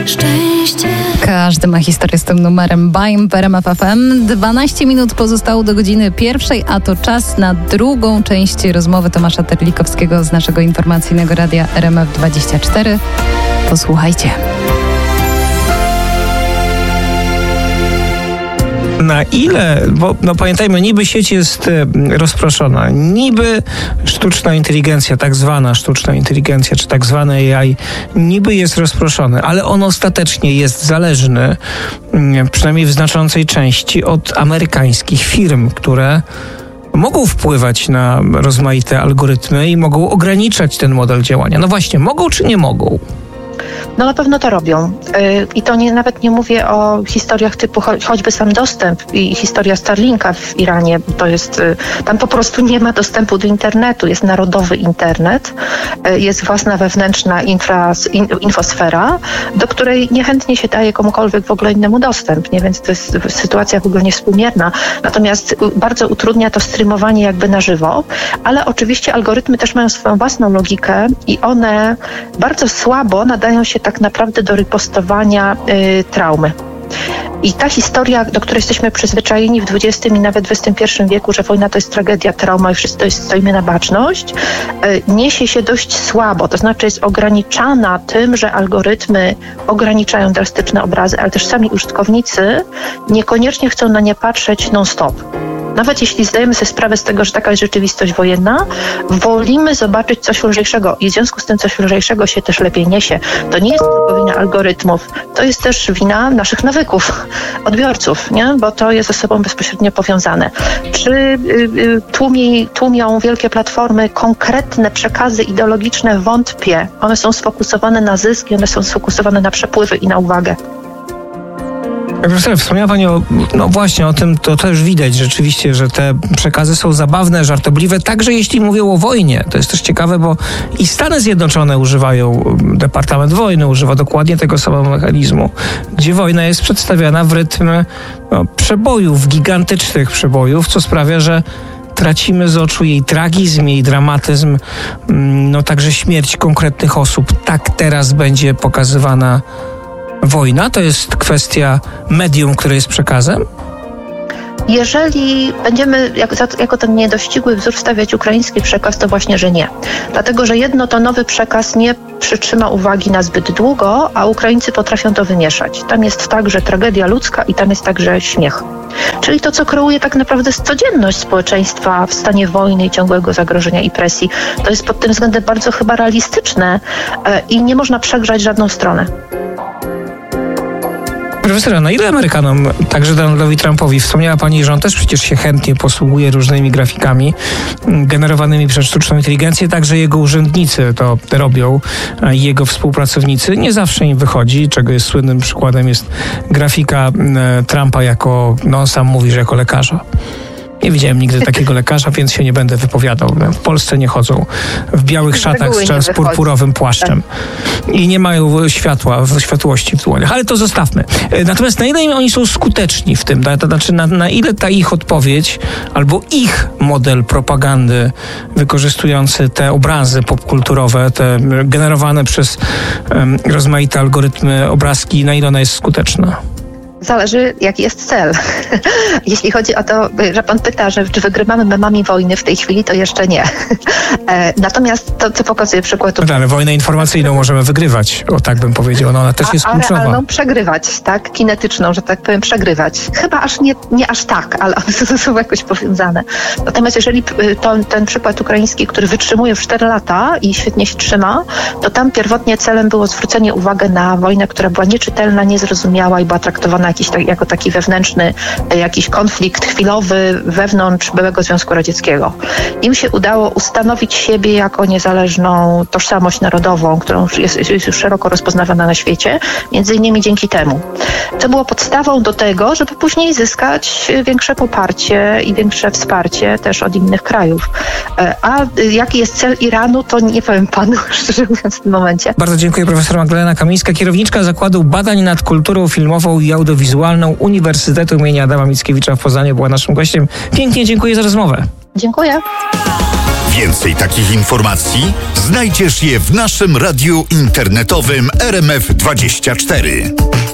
szczęście. Każdy ma historię z tym numerem BAIM w RMF FM. 12 minut pozostało do godziny 1, a to czas na drugą część rozmowy Tomasza Terlikowskiego z naszego informacyjnego radia RMF24. Posłuchajcie. Na ile, bo pamiętajmy, niby sieć jest rozproszona, niby sztuczna inteligencja, tak zwana sztuczna inteligencja, czy tak zwane AI, niby jest rozproszony, ale on ostatecznie jest zależny, przynajmniej w znaczącej części, od amerykańskich firm, które mogą wpływać na rozmaite algorytmy i mogą ograniczać ten model działania. No właśnie, mogą czy nie mogą? No na pewno to robią. I to nawet nie mówię o historiach typu choćby sam dostęp i historia Starlinka w Iranie. To jest, tam po prostu nie ma dostępu do internetu. Jest narodowy internet, jest własna wewnętrzna infosfera, do której niechętnie się daje komukolwiek w ogóle innemu dostęp, nie? Więc to jest sytuacja w ogóle niewspółmierna. Natomiast bardzo utrudnia to streamowanie jakby na żywo, ale oczywiście algorytmy też mają swoją własną logikę i one bardzo słabo nadają się tak naprawdę do ripostowania traumy. I ta historia, do której jesteśmy przyzwyczajeni w XX i nawet XXI wieku, że wojna to jest tragedia, trauma i wszyscy stoimy na baczność, niesie się dość słabo. To znaczy jest ograniczana tym, że algorytmy ograniczają drastyczne obrazy, ale też sami użytkownicy niekoniecznie chcą na nie patrzeć non-stop. Nawet jeśli zdajemy sobie sprawę z tego, że taka jest rzeczywistość wojenna, wolimy zobaczyć coś lżejszego i w związku z tym coś lżejszego się też lepiej niesie. To nie jest tylko wina algorytmów, to jest też wina naszych nawyków, odbiorców, nie? Bo to jest ze sobą bezpośrednio powiązane. Czy tłumią wielkie platformy konkretne przekazy ideologiczne? Wątpię. One są sfokusowane na zysk i one są sfokusowane na przepływy i na uwagę. Profesor, wspomniała Pani o tym, to już widać rzeczywiście, że te przekazy są zabawne, żartobliwe, także jeśli mówią o wojnie. To jest też ciekawe, bo i Stany Zjednoczone używają, Departament Wojny używa dokładnie tego samego mechanizmu, gdzie wojna jest przedstawiana w rytm przebojów, gigantycznych przebojów, co sprawia, że tracimy z oczu jej tragizm, jej dramatyzm, także śmierć konkretnych osób. Tak teraz będzie pokazywana wojna? To jest kwestia medium, które jest przekazem? Jeżeli będziemy jako ten niedościgły wzór stawiać ukraiński przekaz, to właśnie, że nie. Dlatego, że jednotonowy przekaz nie przytrzyma uwagi na zbyt długo, a Ukraińcy potrafią to wymieszać. Tam jest także tragedia ludzka i tam jest także śmiech. Czyli to, co kreuje tak naprawdę codzienność społeczeństwa w stanie wojny i ciągłego zagrożenia i presji. To jest pod tym względem bardzo chyba realistyczne i nie można przegrzać żadną stronę. Profesora, na ile Amerykanom, także Donaldowi Trumpowi, wspomniała Pani, że on też przecież się chętnie posługuje różnymi grafikami generowanymi przez sztuczną inteligencję, także jego urzędnicy to robią, jego współpracownicy. Nie zawsze im wychodzi, czego jest słynnym przykładem jest grafika Trumpa jako, on sam mówi, że jako lekarza. Nie widziałem nigdy takiego lekarza, więc się nie będę wypowiadał. W Polsce nie chodzą w białych szatach z purpurowym płaszczem. I nie mają światłości w dłoniach. Ale to zostawmy. Natomiast na ile oni są skuteczni w tym? To znaczy na ile ta ich odpowiedź albo ich model propagandy wykorzystujący te obrazy popkulturowe, te generowane przez rozmaite algorytmy obrazki, na ile ona jest skuteczna? Zależy, jaki jest cel. Jeśli chodzi o to, że pan pyta, czy wygrywamy memami wojny w tej chwili, to jeszcze nie. Natomiast to, co pokazuje przykład... Ale wojnę informacyjną możemy wygrywać, tak bym powiedział. Ona też jest kluczowa. Ale przegrywać, tak? Kinetyczną, że tak powiem, przegrywać. Chyba nie aż tak, ale one ze sobą jakoś powiązane. Natomiast jeżeli ten przykład ukraiński, który wytrzymuje już 4 lata i świetnie się trzyma, to tam pierwotnie celem było zwrócenie uwagi na wojnę, która była nieczytelna, niezrozumiała i była traktowana jako taki wewnętrzny jakiś konflikt chwilowy wewnątrz byłego Związku Radzieckiego. Im się udało ustanowić siebie jako niezależną tożsamość narodową, którą jest już szeroko rozpoznawana na świecie, między innymi dzięki temu. To było podstawą do tego, żeby później zyskać większe poparcie i większe wsparcie też od innych krajów. A jaki jest cel Iranu, to nie powiem panu, szczerze mówiąc, w tym momencie. Bardzo dziękuję. Profesor Magdalena Kamińska, kierowniczka Zakładu Badań nad Kulturą Filmową i Audiowizualną Uniwersytetu im. Adama Mickiewicza w Poznaniu była naszym gościem. Pięknie dziękuję za rozmowę. Dziękuję. Więcej takich informacji znajdziesz je w naszym radiu internetowym RMF24.